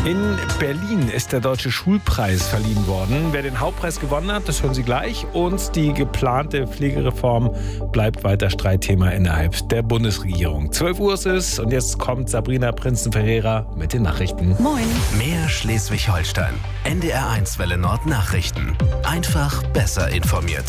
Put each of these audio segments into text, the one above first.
In Berlin ist der Deutsche Schulpreis verliehen worden. Wer den Hauptpreis gewonnen hat, das hören Sie gleich. Und die geplante Pflegereform bleibt weiter Streitthema innerhalb der Bundesregierung. 12 Uhr ist es und jetzt kommt Sabrina Prinzen-Ferreira mit den Nachrichten. Moin. Mehr Schleswig-Holstein. NDR1 Welle Nord Nachrichten. Einfach besser informiert.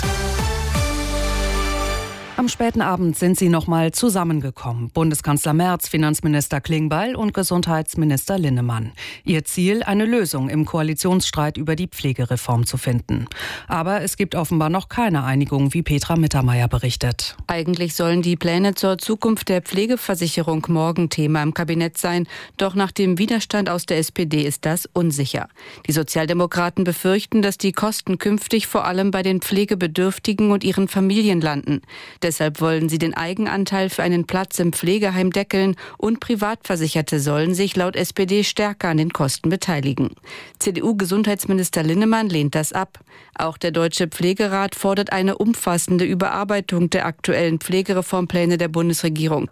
Am späten Abend sind sie nochmal zusammengekommen. Bundeskanzler Merz, Finanzminister Klingbeil und Gesundheitsminister Linnemann. Ihr Ziel, eine Lösung im Koalitionsstreit über die Pflegereform zu finden. Aber es gibt offenbar noch keine Einigung, wie Petra Mittermeier berichtet. Eigentlich sollen die Pläne zur Zukunft der Pflegeversicherung morgen Thema im Kabinett sein. Doch nach dem Widerstand aus der SPD ist das unsicher. Die Sozialdemokraten befürchten, dass die Kosten künftig vor allem bei den Pflegebedürftigen und ihren Familien landen. Deshalb wollen sie den Eigenanteil für einen Platz im Pflegeheim deckeln und Privatversicherte sollen sich laut SPD stärker an den Kosten beteiligen. CDU-Gesundheitsminister Linnemann lehnt das ab. Auch der Deutsche Pflegerat fordert eine umfassende Überarbeitung der aktuellen Pflegereformpläne der Bundesregierung.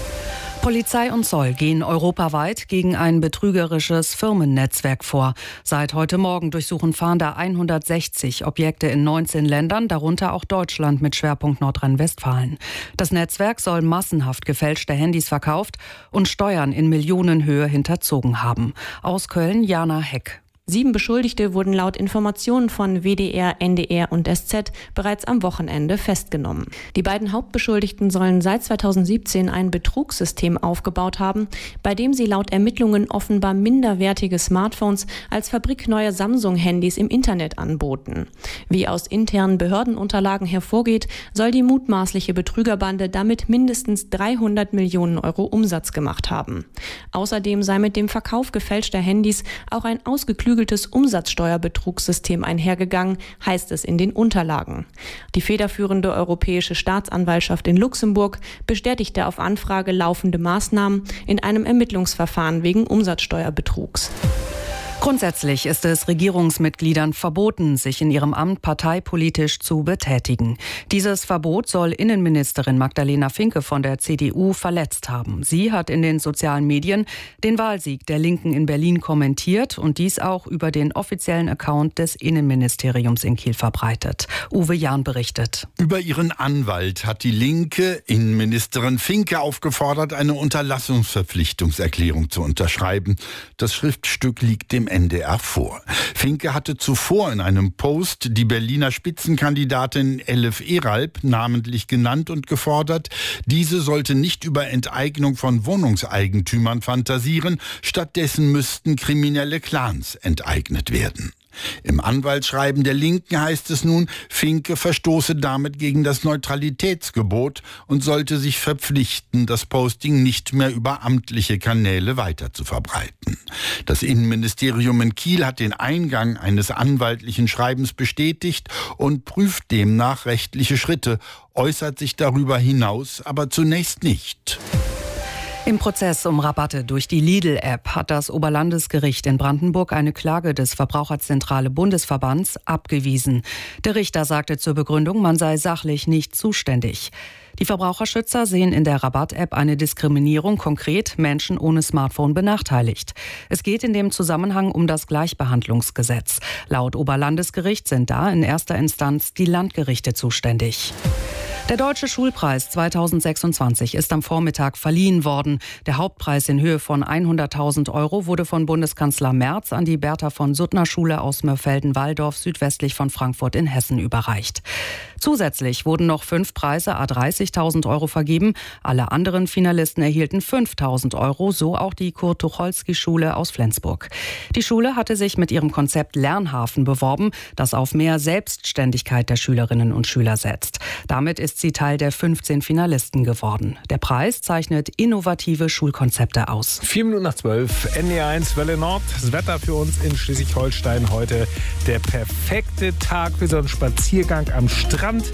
Polizei und Zoll gehen europaweit gegen ein betrügerisches Firmennetzwerk vor. Seit heute Morgen durchsuchen Fahnder 160 Objekte in 19 Ländern, darunter auch Deutschland mit Schwerpunkt Nordrhein-Westfalen. Das Netzwerk soll massenhaft gefälschte Handys verkauft und Steuern in Millionenhöhe hinterzogen haben. Aus Köln Jana Heck. 7 Beschuldigte wurden laut Informationen von WDR, NDR und SZ bereits am Wochenende festgenommen. Die beiden Hauptbeschuldigten sollen seit 2017 ein Betrugssystem aufgebaut haben, bei dem sie laut Ermittlungen offenbar minderwertige Smartphones als fabrikneue Samsung-Handys im Internet anboten. Wie aus internen Behördenunterlagen hervorgeht, soll die mutmaßliche Betrügerbande damit mindestens 300 Millionen Euro Umsatz gemacht haben. Außerdem sei mit dem Verkauf gefälschter Handys auch ein ausgeklügeltes Umsatzsteuerbetrugssystem einhergegangen, heißt es in den Unterlagen. Die federführende Europäische Staatsanwaltschaft in Luxemburg bestätigte auf Anfrage laufende Maßnahmen in einem Ermittlungsverfahren wegen Umsatzsteuerbetrugs. Grundsätzlich ist es Regierungsmitgliedern verboten, sich in ihrem Amt parteipolitisch zu betätigen. Dieses Verbot soll Innenministerin Magdalena Finke von der CDU verletzt haben. Sie hat in den sozialen Medien den Wahlsieg der Linken in Berlin kommentiert und dies auch über den offiziellen Account des Innenministeriums in Kiel verbreitet. Uwe Jahn berichtet. Über ihren Anwalt hat die linke Innenministerin Finke aufgefordert, eine Unterlassungsverpflichtungserklärung zu unterschreiben. Das Schriftstück liegt dem NDR vor. Finke hatte zuvor in einem Post die Berliner Spitzenkandidatin Elif Eralp namentlich genannt und gefordert, diese sollte nicht über Enteignung von Wohnungseigentümern fantasieren, stattdessen müssten kriminelle Clans enteignet werden. Im Anwaltsschreiben der Linken heißt es nun, Finke verstoße damit gegen das Neutralitätsgebot und sollte sich verpflichten, das Posting nicht mehr über amtliche Kanäle weiter zu verbreiten. Das Innenministerium in Kiel hat den Eingang eines anwaltlichen Schreibens bestätigt und prüft demnach rechtliche Schritte, äußert sich darüber hinaus aber zunächst nicht. Im Prozess um Rabatte durch die Lidl-App hat das Oberlandesgericht in Brandenburg eine Klage des Verbraucherzentrale Bundesverbands abgewiesen. Der Richter sagte zur Begründung, man sei sachlich nicht zuständig. Die Verbraucherschützer sehen in der Rabatt-App eine Diskriminierung, konkret Menschen ohne Smartphone benachteiligt. Es geht in dem Zusammenhang um das Gleichbehandlungsgesetz. Laut Oberlandesgericht sind da in erster Instanz die Landgerichte zuständig. Der Deutsche Schulpreis 2026 ist am Vormittag verliehen worden. Der Hauptpreis in Höhe von 100.000 € wurde von Bundeskanzler Merz an die Bertha-von-Suttner-Schule aus Mörfelden-Walldorf südwestlich von Frankfurt in Hessen überreicht. Zusätzlich wurden noch 5 Preise à 30.000 € vergeben. Alle anderen Finalisten erhielten 5.000 €, so auch die Kurt-Tucholsky-Schule aus Flensburg. Die Schule hatte sich mit ihrem Konzept Lernhafen beworben, das auf mehr Selbstständigkeit der Schülerinnen und Schüler setzt. Damit ist sie Teil der 15 Finalisten geworden. Der Preis zeichnet innovative Schulkonzepte aus. 7:04, NDR1 Welle Nord. Das Wetter für uns in Schleswig-Holstein heute der perfekte Tag für so einen Spaziergang am Strand.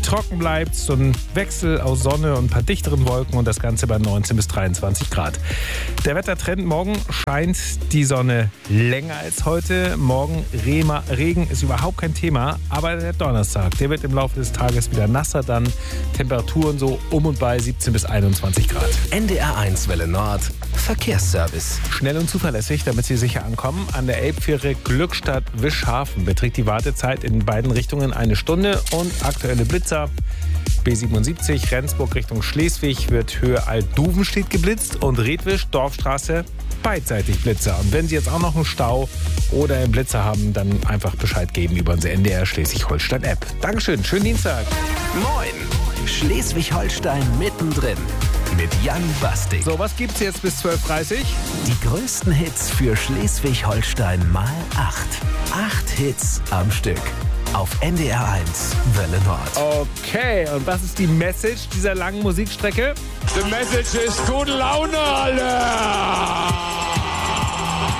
trocken bleibt, so ein Wechsel aus Sonne und ein paar dichteren Wolken und das Ganze bei 19 bis 23 Grad. Der Wettertrend: morgen scheint die Sonne länger als heute. Morgen Regen ist überhaupt kein Thema, aber der Donnerstag, der wird im Laufe des Tages wieder nasser, dann Temperaturen so um und bei 17 bis 21 Grad. NDR1 Welle Nord Verkehrsservice. Schnell und zuverlässig, damit Sie sicher ankommen. An der Elbfähre Glückstadt-Wischhafen beträgt die Wartezeit in beiden Richtungen 1 Stunde und aktuelle Blitzer. B77 Rendsburg Richtung Schleswig wird Höhe Alt-Duvenstedt geblitzt und Redwisch Dorfstraße beidseitig Blitzer. Und wenn Sie jetzt auch noch einen Stau oder einen Blitzer haben, dann einfach Bescheid geben über unsere NDR Schleswig-Holstein-App. Dankeschön, schönen Dienstag. Moin, Schleswig-Holstein mittendrin mit Jan Bastik. So, was gibt's jetzt bis 12.30 Uhr? Die größten Hits für Schleswig-Holstein mal 8. 8 Hits am Stück. Auf NDR1 Welle Nord. Okay, und was ist die Message dieser langen Musikstrecke? The message ist gute Laune, alle!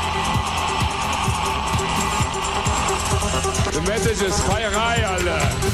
The message ist Feierei, alle!